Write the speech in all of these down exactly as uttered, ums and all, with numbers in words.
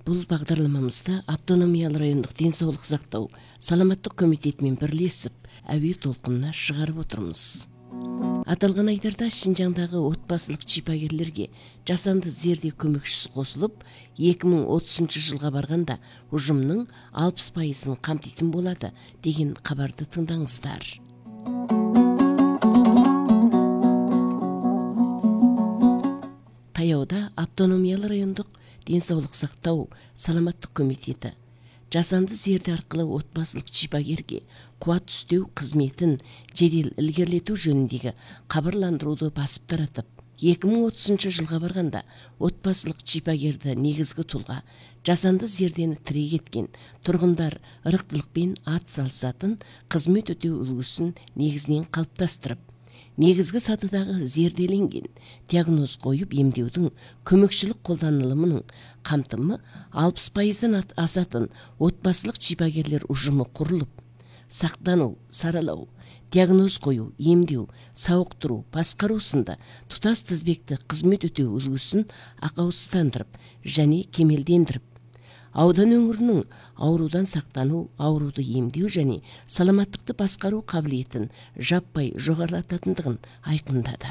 Бұл бағдарламамызда автономиялы райондық денсаулық сақтау саламаттық комитетімен бірлесіп, әуе толқынына шығарып отырмыз. Аталған айдарда Шинжаңдағы отбасылық шипагерлерге жасанды зерде көмекшісі қосылып, екі мың отызыншы жылға барғанда ұжымның алпыс пайызын қамтитын болады деген хабарды тыңдаңыздар. Таяуда автономиялы райондық денсаулық сақтау саламаттық комитеті жасанды зерде арқылы отбасылық шипагерге қуат үстеу қызметін жедел ілгерілету жөніндегі хабарландыруды басып таратып, екі мың отызыншы жылға барғанда отбасылық шипагерді негізгі тұлға жасанды зердені тірек еткен тұрғындар ырықтылықпен ат салысатын қызмет өтеу үлгісін негізінен қалыптастырып, негізгі сатыдағы зерделенген диагноз қойып емдеудің көмекшілік қолданылымының қамтымы алпыс пайыздан асатын отбасылық шипагерлер ұжымы құрылып, сақтану, саралау, диагноз қою, емдеу, сауықтыру, басқару сынды тұтас тізбекті қызмет өтеу үлгісін ақауыздандырып және кемелдендіріп, аудан өңірінің аурудан сақтану, ауруды емдеу және саламаттықты басқару қабілетін жаппай жоғарылататындығын айқындады.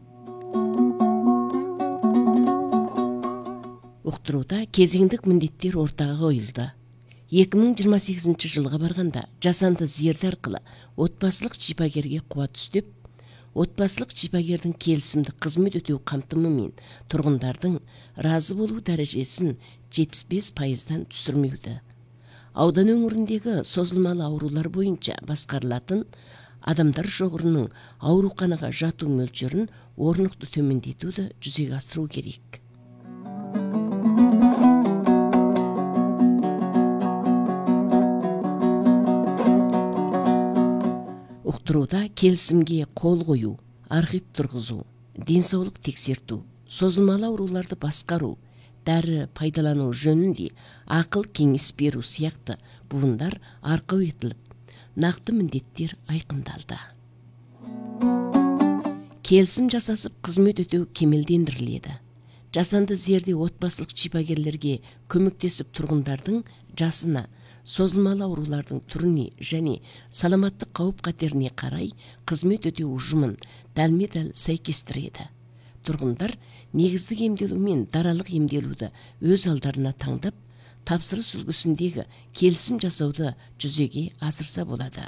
Ұқтыруда кезеңдік міндеттер ортаға қойылды. екі мың жиырма сегізінші жылға барғанда жасанды зерде арқылы отбасылық шипагерге қуат үстеп, отбасылық шипагердің келісімді қызмет өтеу қамтымы мен тұрғындардың разы болу дәрежесін жетпіс бес пайыздан түсірмеуді. Аудан өңіріндегі созылмалы аурулар бойынша басқарылатын адамдар шоғырының ауруханаға жату мөлшерін орнықты төмендетуді жүзеге асыру керек. Ұқтыруда келісімге қол қою, архив тұрғызу, денсаулық тексерту, созылмалы ауруларды басқару, дәрі пайдалану жөнінде ақыл кеңес беру сияқты буындар арқау етіліп, нақты міндеттер айқындалды. Келісім жасасып қызмет өтеу кемелдендіріледі. Жасанды зерде отбасылық шипагерлерге көмектесіп тұрғындардың жасына, созылмалы аурулардың түріне және саламаттық қауіп қатеріне қарай қызмет өтеу ұжымын дәлме-дәл сәйкестіреді. Тұрғындар негіздік емделу мен даралық емделуді өз алдарына таңдап, тапсырыс үлгісіндегі келісім жасауды жүзеге асырса болады.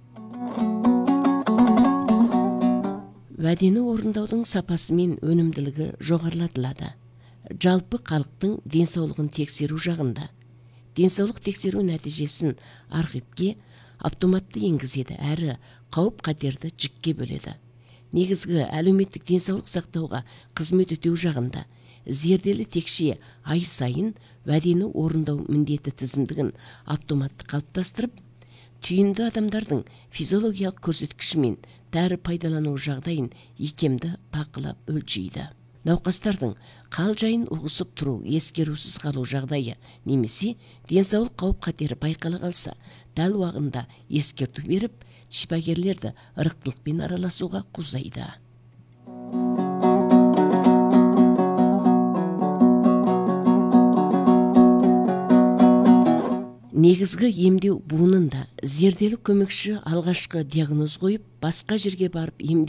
Уәдені орындаудың сапасы мен өнімділігі жоғарылатылады. Жалпы халықтың денсаулығын тексеру жағында денсаулық тексеру нәтижесін архивке автоматты енгізеді әрі қауіп қатерді жікке бөледі. Негізгі әлеуметтік денсаулық сақтауға қызмет өтеу жағында зерделі текше ай сайын уәдені орындау міндеті тізімдігін автоматты қалыптастырып, түйінді адамдардың физиологиялық көрсеткіші мен дәрі пайдалану жағдайын икемді бақылап өлшейді. Науқастардың қал жайын ұғысып тұру, ескерусіз қалу жағдайы немесе денсаулық қауіп қатері байқала қалса, дәл уақытында ескерту беріп, шипагерлерді ырықтылықпен араласуға қозғайды. Негізгі емдеу буынында зерделік көмекші алғашқы диагноз қойып, басқа жерге барып емдеу